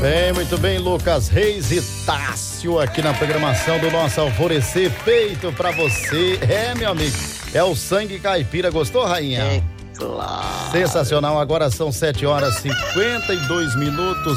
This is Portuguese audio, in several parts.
Muito bem, Lucas Reis e Tássio aqui na programação do nosso Alvorecer, feito pra você. Meu amigo, é o sangue caipira. Gostou, rainha? Claro. Sensacional. Agora são 7h52,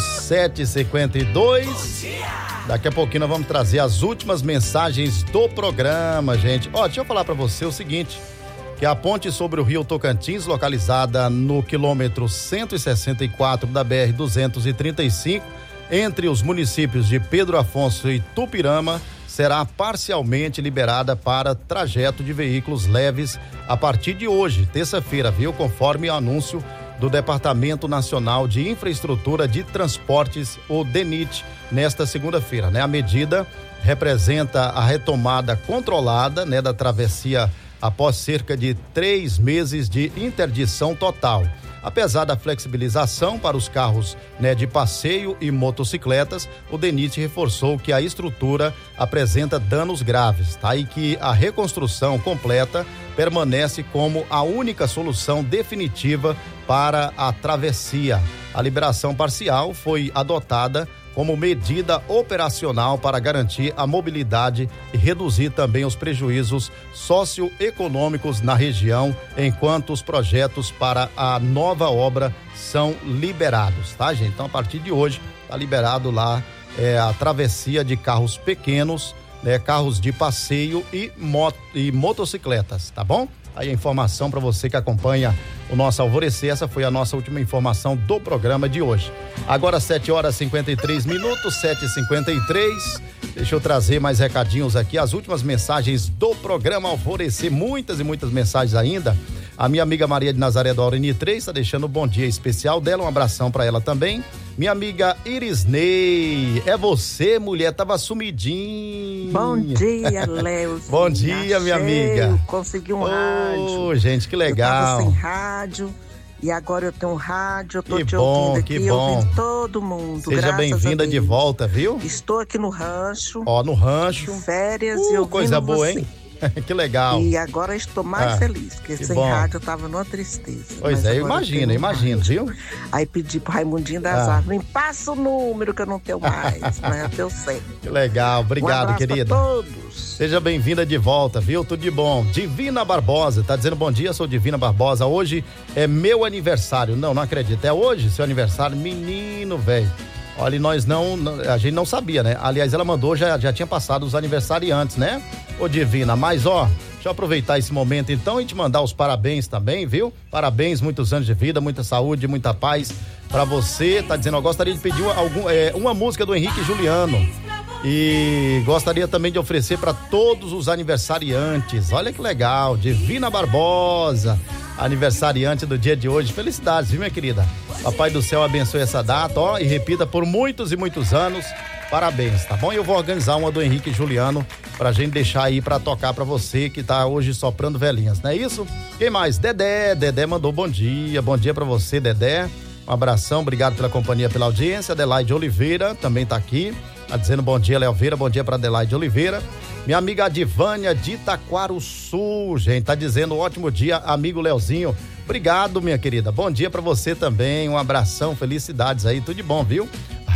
7h52. Daqui a pouquinho nós vamos trazer as últimas mensagens do programa, gente. Deixa eu falar pra você o seguinte, que a ponte sobre o rio Tocantins, localizada no quilômetro 164 da BR-235, entre os municípios de Pedro Afonso e Tupirama, será parcialmente liberada para trajeto de veículos leves a partir de hoje, terça-feira, conforme o anúncio do Departamento Nacional de Infraestrutura de Transportes, o DENIT, nesta segunda-feira, A medida representa a retomada controlada, da travessia após cerca de 3 meses de interdição total. Apesar da flexibilização para os carros, de passeio e motocicletas, o DENIT reforçou que a estrutura apresenta danos graves, e que a reconstrução completa permanece como a única solução definitiva para a travessia. A liberação parcial foi adotada como medida operacional para garantir a mobilidade e reduzir também os prejuízos socioeconômicos na região, enquanto os projetos para a nova obra são liberados, gente? Então, a partir de hoje, está liberado lá a travessia de carros pequenos, carros de passeio e motocicletas, tá bom? Aí a informação para você que acompanha o nosso Alvorecer. Essa foi a nossa última informação do programa de hoje. Agora 7h53, 7h53. Deixa eu trazer mais recadinhos aqui, as últimas mensagens do programa Alvorecer, muitas e muitas mensagens ainda. A minha amiga Maria de Nazaré do Aureni 3 está deixando um bom dia especial dela, um abração para ela também. Minha amiga Irisnei, é você, mulher, tava sumidinha. Bom dia, Léo. Bom dia, minha amiga. Consegui um rádio. Gente, que legal. Eu tava sem rádio e agora eu tenho um rádio, eu tô que te bom, ouvindo que aqui, bom. ouvindo todo mundo. Seja bem-vinda de volta, viu? Estou aqui no rancho. No rancho. De férias e ouvindo coisa boa, você. Hein? Que legal. E agora estou mais feliz, porque sem rádio eu tava numa tristeza. Pois eu imagino, viu? Aí pedi pro Raimundinho das Árvores, me passa o número que eu não tenho mais, mas eu sei. Que legal, obrigado, querida. Pra todos. Seja bem-vinda de volta, viu? Tudo de bom. Divina Barbosa, tá dizendo bom dia, sou Divina Barbosa. Hoje é meu aniversário. Não acredito. É hoje seu aniversário? Menino, velho. Olha, a gente não sabia, Aliás, ela mandou, já tinha passado os aniversariantes, Ô Divina, mas deixa eu aproveitar esse momento então e te mandar os parabéns também, viu? Parabéns, muitos anos de vida, muita saúde, muita paz pra você. Tá dizendo, eu gostaria de pedir uma música do Henrique Juliano e gostaria também de oferecer para todos os aniversariantes. Olha que legal, Divina Barbosa, aniversariante do dia de hoje. Felicidades, viu, minha querida? Papai do céu abençoe essa data, e repita por muitos e muitos anos. Parabéns, tá bom? E eu vou organizar uma do Henrique Juliano pra gente deixar aí pra tocar pra você que tá hoje soprando velhinhas, não é isso? Quem mais? Dedé mandou bom dia pra você, Dedé. Um abração, obrigado pela companhia, pela audiência. Adelaide Oliveira também tá aqui, tá dizendo bom dia, Léo Vieira, bom dia pra Adelaide Oliveira. Minha amiga Adivânia de Itaquaruçu, gente, tá dizendo ótimo dia, amigo Leozinho. Obrigado, minha querida. Bom dia pra você também. Um abração, felicidades aí, tudo de bom, viu?